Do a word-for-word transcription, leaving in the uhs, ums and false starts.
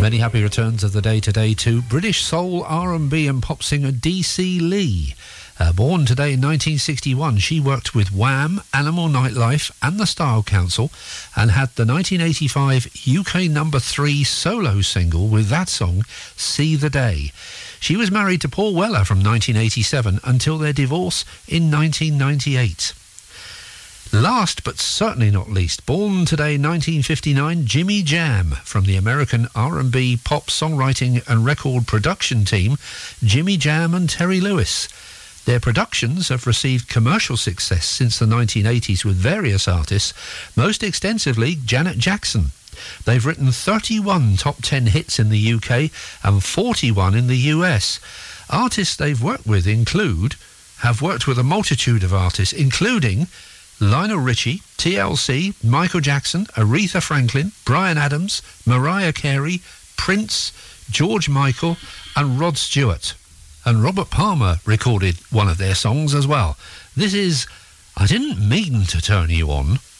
Many happy returns of the day today to British soul, R and B and pop singer D C Lee. Uh, born today in nineteen sixty-one, she worked with Wham, Animal Nightlife and the Style Council and had the nineteen eighty-five U K number three solo single with that song, See the Day. She was married to Paul Weller from nineteen eighty-seven until their divorce in nineteen ninety-eight. Last but certainly not least, born today in nineteen fifty-nine, Jimmy Jam from the American R and B pop songwriting and record production team, Jimmy Jam and Terry Lewis. Their productions have received commercial success since the nineteen eighties with various artists, most extensively Janet Jackson. They've written thirty-one top ten hits in the U K and forty-one in the U S. Artists they've worked with include, have worked with a multitude of artists, including Lionel Richie, T L C, Michael Jackson, Aretha Franklin, Bryan Adams, Mariah Carey, Prince, George Michael and Rod Stewart. And Robert Palmer recorded one of their songs as well. This is I Didn't Mean to Turn You On.